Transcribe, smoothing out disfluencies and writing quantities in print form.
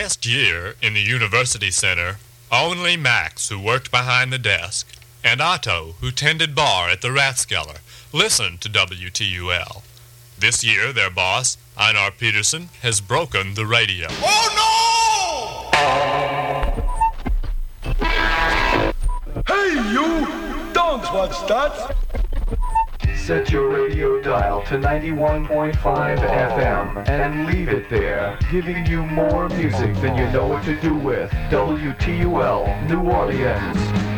last year in the University Center, only Max, who worked behind the desk, and Otto, who tended bar at the Rathskeller, listened to WTUL. This year, their boss, Einar Peterson, has broken the radio. Oh, no! Hey, you! Don't watch that! Set your radio dial to 91.5 FM and leave it there, giving you more music than you know what to do with. WTUL, New Orleans.